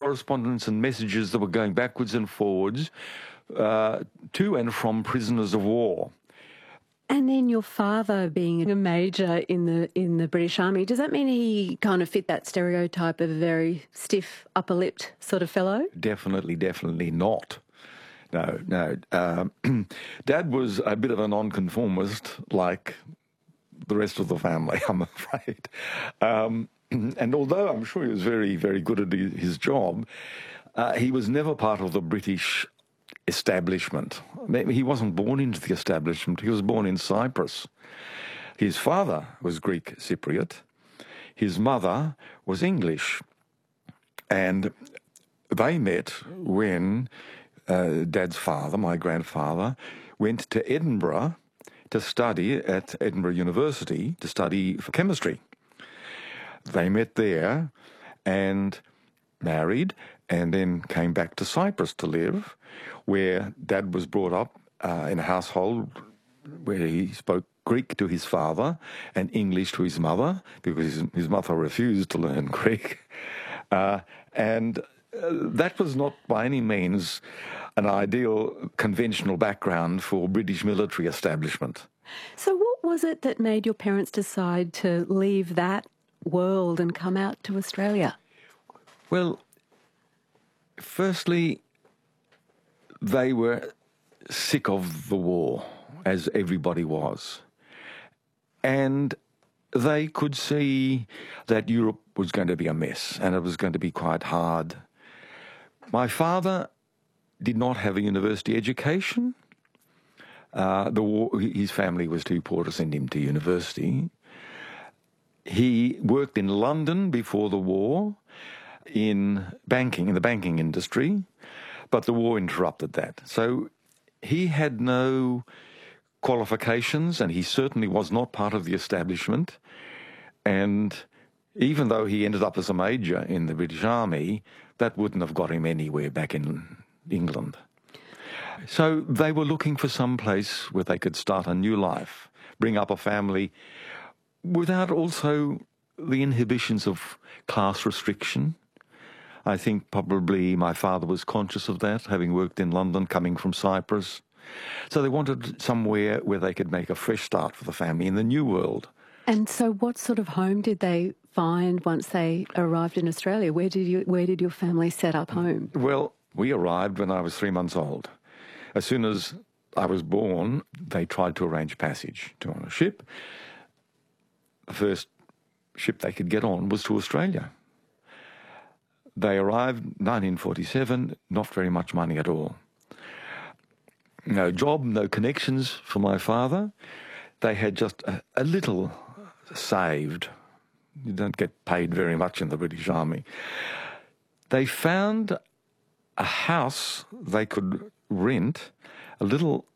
correspondence and messages that were going backwards and forwards to and from prisoners of war. And then your father being a major in the British Army, does that mean he kind of fit that stereotype of a very stiff, upper-lipped sort of fellow? Definitely not. No. Dad was a bit of a nonconformist, like the rest of the family, I'm afraid. And although I'm sure he was very, very good at his job, he was never part of the British establishment. He wasn't born into the establishment. He was born in Cyprus. His father was Greek Cypriot. His mother was English. And they met when Dad's father, my grandfather, went to Edinburgh to study at Edinburgh University to study for chemistry. They met there and married and then came back to Cyprus to live, where Dad was brought up in a household where he spoke Greek to his father and English to his mother, because his mother refused to learn Greek. And that was not by any means an ideal conventional background for British military establishment. So what was it that made your parents decide to leave that world and come out to Australia? Well, firstly, they were sick of the war, as everybody was. And they could see that Europe was going to be a mess and it was going to be quite hard. My father did not have a university education. His family was too poor to send him to university. He worked in London before the war in the banking industry, but the war interrupted that. So he had no qualifications, and he certainly was not part of the establishment. And even though he ended up as a major in the British Army, that wouldn't have got him anywhere back in England. So they were looking for some place where they could start a new life, bring up a family, without also the inhibitions of class restriction. I think probably my father was conscious of that, having worked in London, coming from Cyprus. So they wanted somewhere where they could make a fresh start for the family in the new world. And so what sort of home did they find once they arrived in Australia? Where did your family set up home? Well, we arrived when I was 3 months old. As soon as I was born, they tried to arrange passage on a ship. The first ship they could get on was to Australia. They arrived in 1947, not very much money at all. No job, no connections for my father. They had just a little saved. You don't get paid very much in the British Army. They found a house they could rent, a little